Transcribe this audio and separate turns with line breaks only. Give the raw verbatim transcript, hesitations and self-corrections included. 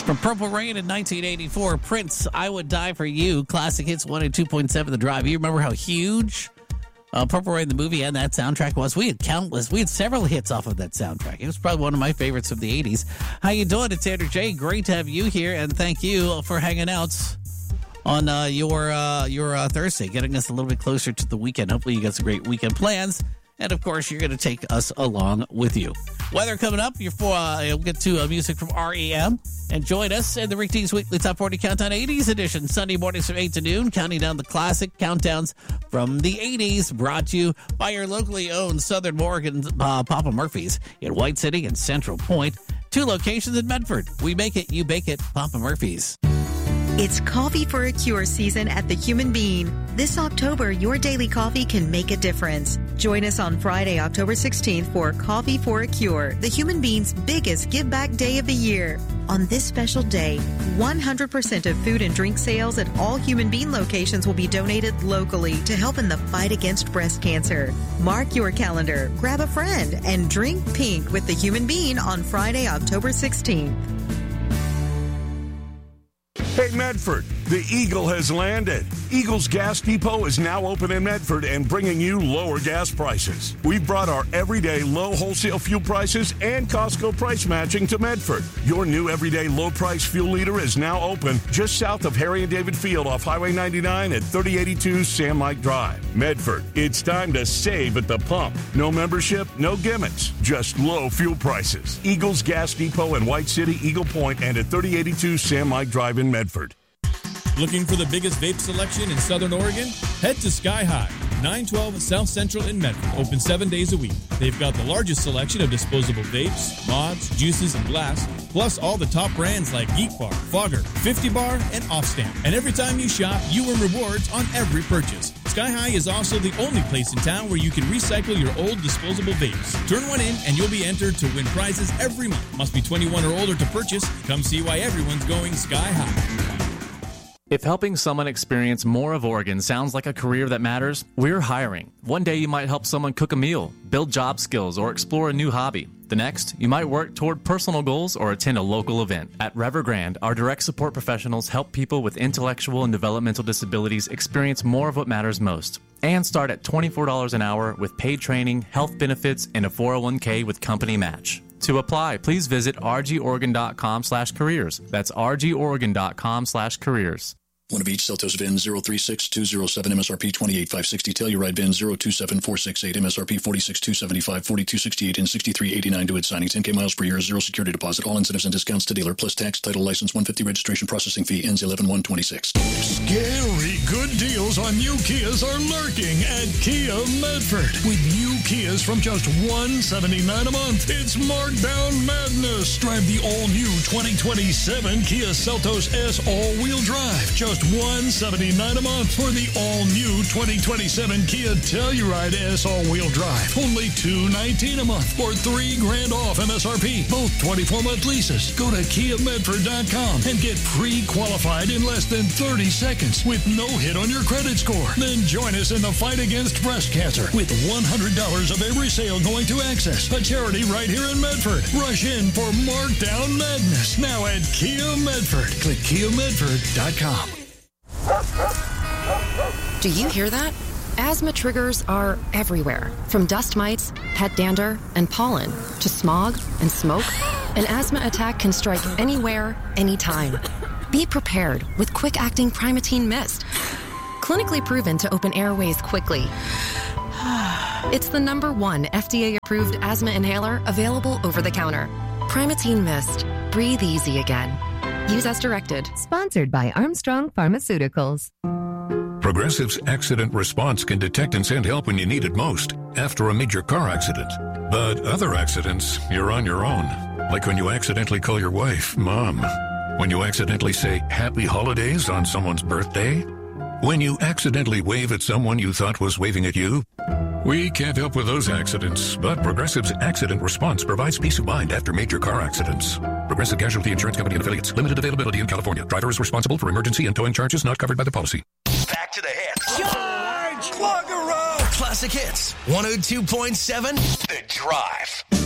From Purple Rain in nineteen eighty-four, Prince, I Would Die For You, classic hits one oh two point seven The Drive. You remember how huge uh, Purple Rain, the movie, and that soundtrack was? We had countless, we had several hits off of that soundtrack. It was probably one of my favorites of the eighties. How you doing? It's Andrew J. Great to have you here, and thank you for hanging out on uh, your uh, your uh, Thursday, getting us a little bit closer to the weekend. Hopefully you got some great weekend plans. And, of course, you're going to take us along with you. Weather coming up. You're for, uh, we'll get to uh, music from R E M. And join us in the Rick D's Weekly Top forty Countdown eighties edition. Sunday mornings from eight to noon, counting down the classic countdowns from the eighties. Brought to you by your locally owned Southern Oregon uh, Papa Murphy's in White City and Central Point. Two locations in Medford. We make it, you bake it, Papa Murphy's.
It's Coffee for a Cure season at the Human Bean. This October, your daily coffee can make a difference. Join us on Friday, October sixteenth for Coffee for a Cure, the Human Bean's biggest give-back day of the year. On this special day, one hundred percent of food and drink sales at all Human Bean locations will be donated locally to help in the fight against breast cancer. Mark your calendar, grab a friend, and drink pink with the Human Bean on Friday, October sixteenth.
Hey, Medford, the Eagle has landed. Eagle's Gas Depot is now open in Medford and bringing you lower gas prices. We've brought our everyday low wholesale fuel prices and Costco price matching to Medford. Your new everyday low price fuel leader is now open just south of Harry and David Field off Highway ninety-nine at thirty eighty-two Sam Mike Drive. Medford, it's time to save at the pump. No membership, no gimmicks, just low fuel prices. Eagle's Gas Depot in White City, Eagle Point, and at thirty eighty-two Sam Mike Drive in Medford.
Looking for the biggest vape selection in Southern Oregon? Head to Sky High, nine twelve South Central in Medford, open seven days a week. They've got the largest selection of disposable vapes, mods, juices, and glass, plus all the top brands like Geek Bar, Fogger, fifty bar, and Offstamp. And every time you shop, you earn rewards on every purchase. Sky High is also the only place in town where you can recycle your old disposable vapes. Turn one in and you'll be entered to win prizes every month. Must be twenty-one or older to purchase. Come see why everyone's going Sky High.
If helping someone experience more of Oregon sounds like a career that matters, we're hiring. One day you might help someone cook a meal, build job skills, or explore a new hobby. The next, you might work toward personal goals or attend a local event. At Evergrande, our direct support professionals help people with intellectual and developmental disabilities experience more of what matters most. And start at twenty-four dollars an hour with paid training, health benefits, and a four oh one k with company match. To apply, please visit r g oregon dot com slash careers. That's r g oregon dot com slash careers.
One of each, Celtos V I N zero three six two zero seven, M S R P twenty-eight five sixty, Telluride V I N zero two seven four six eight, M S R P forty-six two seventy-five, forty-two sixty-eight, and sixty-three eighty-nine to its signing, ten K miles per year, zero security deposit, all incentives and discounts to dealer, plus tax, title, license, one hundred fifty registration processing fee, ends eleven one twenty-six.
Scary good deals on new Kias are lurking at Kia Medford. With new Kias from just one hundred seventy-nine dollars a month, it's markdown madness. Drive the all-new twenty twenty-seven Kia Seltos S all-wheel drive, just one hundred seventy-nine dollars a month for the all-new twenty twenty-seven Kia Telluride S all-wheel drive. Only two hundred nineteen dollars a month or three grand off M S R P. Both twenty-four month leases. Go to kia medford dot com and get pre-qualified in less than thirty seconds with no hit on your credit score. Then join us in the fight against breast cancer with one hundred dollars of every sale going to Access, a charity right here in Medford. Rush in for Markdown Madness now at Kia Medford. Click kia medford dot com.
Do you hear that? Asthma triggers are everywhere, from dust mites, pet dander, and pollen, to smog and smoke. An asthma attack can strike anywhere, anytime. Be prepared with quick-acting Primatene Mist. Clinically proven to open airways quickly. It's the number one F D A-approved asthma inhaler available over the counter. Primatene Mist. Breathe easy again. Use as directed.
Sponsored by Armstrong Pharmaceuticals.
Progressive's accident response can detect and send help when you need it most, after a major car accident. But other accidents, you're on your own. Like when you accidentally call your wife Mom. When you accidentally say Happy Holidays on someone's birthday. When you accidentally wave at someone you thought was waving at you. We can't help with those accidents, but Progressive's accident response provides peace of mind after major car accidents. Progressive Casualty Insurance Company and Affiliates. Limited availability in California. Driver is responsible for emergency and towing charges not covered by the policy.
Back to the hits. Charge! Logger Classic Hits. one oh two point seven The Drive.